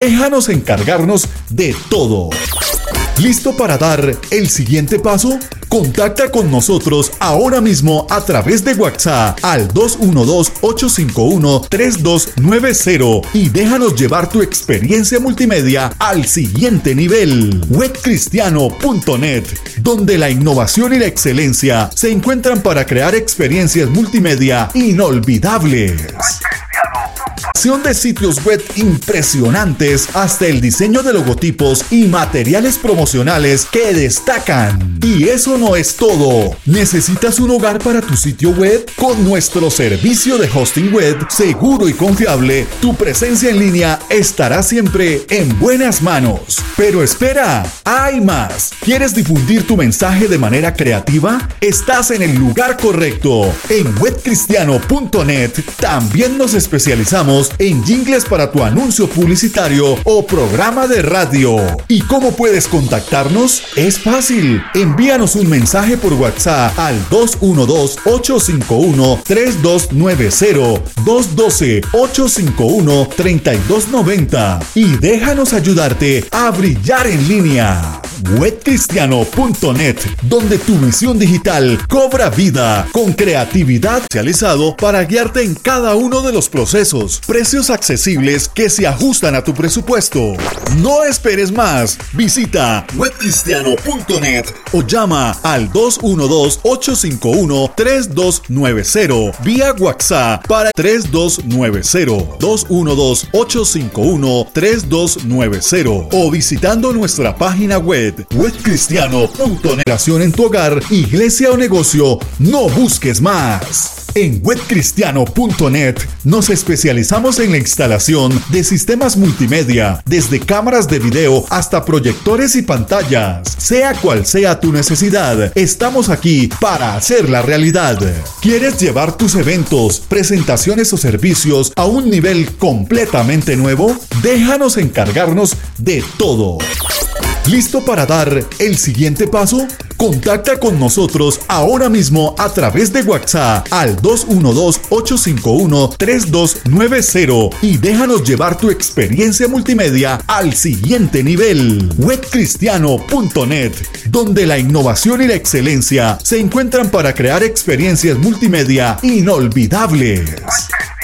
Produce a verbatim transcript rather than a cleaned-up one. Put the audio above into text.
Déjanos encargarnos de todo. ¿Listo para dar el siguiente paso? Contacta con nosotros ahora mismo a través de WhatsApp al dos uno dos, ocho cinco uno, tres dos nueve cero y déjanos llevar tu experiencia multimedia al siguiente nivel. web cristiano punto net, donde la innovación y la excelencia se encuentran para crear experiencias multimedia inolvidables. De sitios web impresionantes hasta el diseño de logotipos y materiales promocionales que destacan. Y eso no es todo. ¿Necesitas un hogar para tu sitio web? Con nuestro servicio de hosting web seguro y confiable, tu presencia en línea estará siempre en buenas manos. Pero espera, hay más. ¿Quieres difundir tu mensaje de manera creativa? Estás en el lugar correcto. En web cristiano punto net también nos especializamos en jingles para tu anuncio publicitario o programa de radio. ¿Y cómo puedes contactarnos? Es fácil. Envíanos un mensaje por WhatsApp al dos uno dos, ocho cinco uno, tres dos nueve cero, dos uno dos, ocho cinco uno, tres dos nueve cero y déjanos ayudarte a brillar en línea. web cristiano punto net, donde tu misión digital cobra vida con creatividad especializado para guiarte en cada uno de los procesos. Precios accesibles que se ajustan a tu presupuesto. No esperes más. Visita web cristiano punto net o llama al dos uno dos, ocho cinco uno, tres dos nueve cero vía WhatsApp para tres dos nueve cero, dos uno dos, ocho cinco uno, tres dos nueve cero o visitando nuestra página web web cristiano punto net. En tu hogar, iglesia o negocio, no busques más. En web cristiano punto net nos especializamos en la instalación de sistemas multimedia, desde cámaras de video hasta proyectores y pantallas. Sea cual sea tu necesidad, estamos aquí para hacerla realidad. ¿Quieres llevar tus eventos, presentaciones o servicios a un nivel completamente nuevo? Déjanos encargarnos de todo. ¿Listo para dar el siguiente paso? Contacta con nosotros ahora mismo a través de WhatsApp al dos uno dos, ocho cinco uno, tres dos nueve cero y déjanos llevar tu experiencia multimedia al siguiente nivel. web cristiano punto net, donde la innovación y la excelencia se encuentran para crear experiencias multimedia inolvidables.